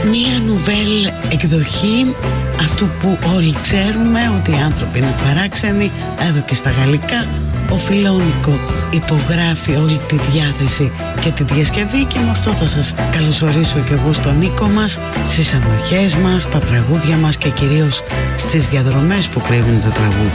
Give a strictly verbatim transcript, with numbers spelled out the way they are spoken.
Μία νουβέλ εκδοχή αυτού που όλοι ξέρουμε, ότι οι άνθρωποι είναι παράξενοι. Εδώ και στα γαλλικά ο Φιλόνικο υπογράφει όλη τη διάθεση και τη διασκευή, και με αυτό θα σας καλωσορίσω και εγώ στον οίκο μας, στις ανοχές μας, στα τραγούδια μας και κυρίως στις διαδρομές που κρύβουν το τραγούδι.